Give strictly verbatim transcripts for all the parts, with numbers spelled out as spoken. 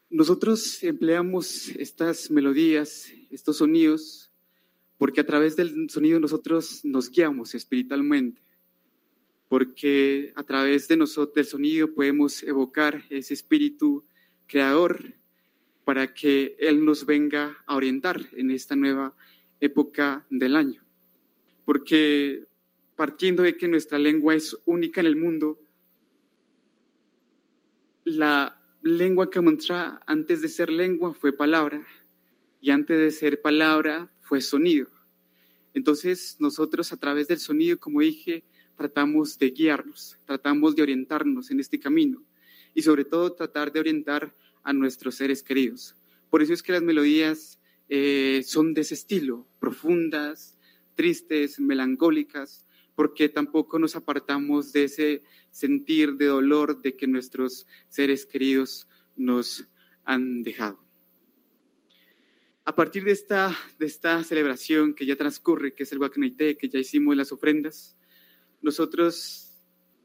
Nosotros empleamos estas melodías, estos sonidos, porque a través del sonido nosotros nos guiamos espiritualmente, porque a través de nosotros, del sonido podemos evocar ese espíritu creador para que Él nos venga a orientar en esta nueva época del año. Porque partiendo de que nuestra lengua es única en el mundo, la lengua que encontró antes de ser lengua fue palabra, y antes de ser palabra fue sonido. Entonces nosotros a través del sonido, como dije, tratamos de guiarnos, tratamos de orientarnos en este camino y sobre todo tratar de orientar a nuestros seres queridos. Por eso es que las melodías eh, son de ese estilo, profundas, tristes, melancólicas, porque tampoco nos apartamos de ese sentir de dolor de que nuestros seres queridos nos han dejado. A partir de esta, de esta celebración que ya transcurre, que es el Guacanaité, que ya hicimos las ofrendas, nosotros,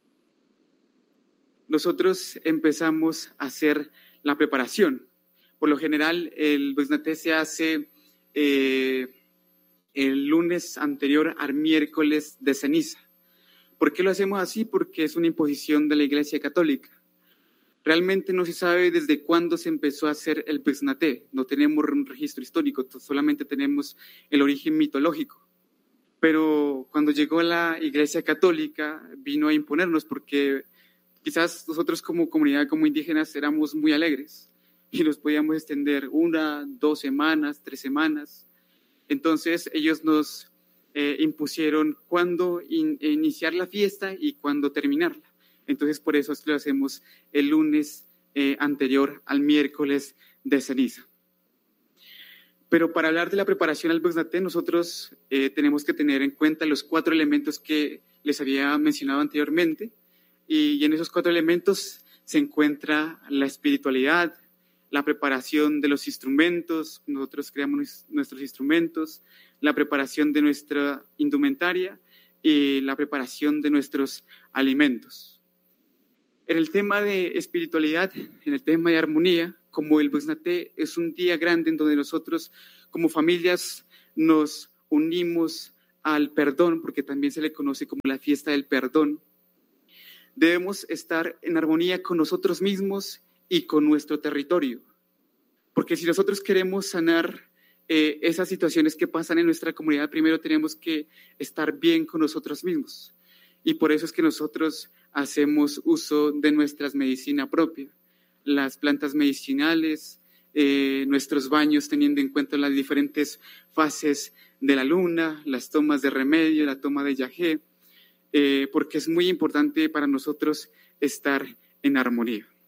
nosotros empezamos a hacer la preparación. Por lo general, el Besnaté se hace eh, el lunes anterior al miércoles de ceniza. ¿Por qué lo hacemos así? Porque es una imposición de la Iglesia Católica. Realmente no se sabe desde cuándo se empezó a hacer el Besnaté. No tenemos un registro histórico, solamente tenemos el origen mitológico. Pero cuando llegó la Iglesia Católica, vino a imponernos porque quizás nosotros como comunidad, como indígenas, éramos muy alegres y nos podíamos extender una, dos semanas, tres semanas. Entonces ellos nos eh, impusieron cuándo in, iniciar la fiesta y cuándo terminarla. Entonces por eso lo hacemos el lunes eh, anterior al miércoles de ceniza. Pero para hablar de la preparación al Besnaté, nosotros eh, tenemos que tener en cuenta los cuatro elementos que les había mencionado anteriormente. Y, y en esos cuatro elementos se encuentra la espiritualidad, la preparación de los instrumentos, nosotros creamos nuestros instrumentos, la preparación de nuestra indumentaria y la preparación de nuestros alimentos. En el tema de espiritualidad, en el tema de armonía, como el Besnaté es un día grande en donde nosotros como familias nos unimos al perdón, porque también se le conoce como la fiesta del perdón, debemos estar en armonía con nosotros mismos y con nuestro territorio. Porque si nosotros queremos sanar eh, esas situaciones que pasan en nuestra comunidad, primero tenemos que estar bien con nosotros mismos. Y por eso es que nosotros hacemos uso de nuestra medicina propia, las plantas medicinales, eh, nuestros baños teniendo en cuenta las diferentes fases de la luna, las tomas de remedio, la toma de yagé, eh, porque es muy importante para nosotros estar en armonía.